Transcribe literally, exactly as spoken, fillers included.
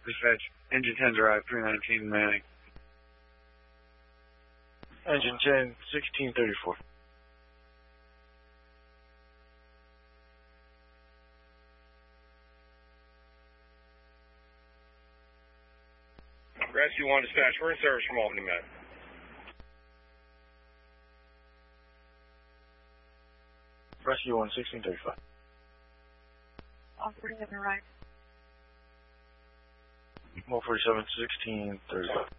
Dispatch, engine ten drive, three nineteen Manning. Engine ten, sixteen thirty-four. Rescue one dispatch, we're in service from Albany, Met. Rescue one, sixteen thirty-five. Operating on the right. one forty-seven, sixteen thirty-five.